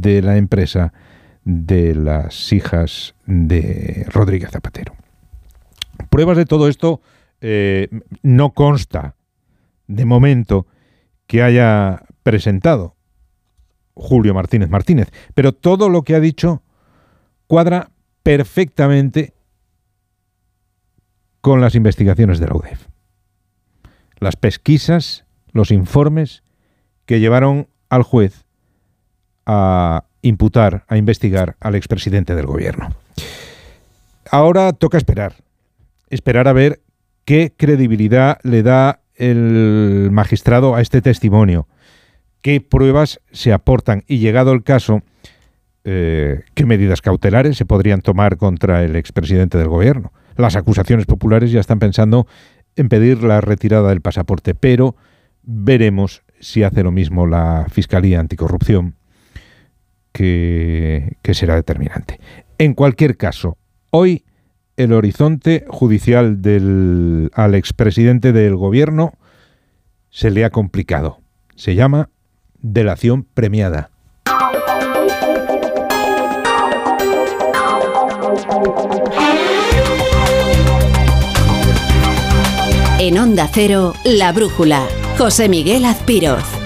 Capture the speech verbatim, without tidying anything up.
de la empresa de las hijas de Rodríguez Zapatero. Pruebas de todo esto eh, no consta de momento que haya presentado Julio Martínez Martínez, pero todo lo que ha dicho cuadra perfectamente con las investigaciones de la U D E F. Las pesquisas, los informes que llevaron al juez a imputar, a investigar al expresidente del gobierno. Ahora toca esperar, esperar a ver qué credibilidad le da el magistrado a este testimonio, qué pruebas se aportan y, llegado el caso, eh, qué medidas cautelares se podrían tomar contra el expresidente del gobierno. Las acusaciones populares ya están pensando en pedir la retirada del pasaporte, pero veremos si hace lo mismo la Fiscalía Anticorrupción, que, que será determinante. En cualquier caso, hoy el horizonte judicial del, al expresidente del gobierno se le ha complicado. Se llama delación premiada. En Onda Cero, La Brújula, José Miguel Azpiroz.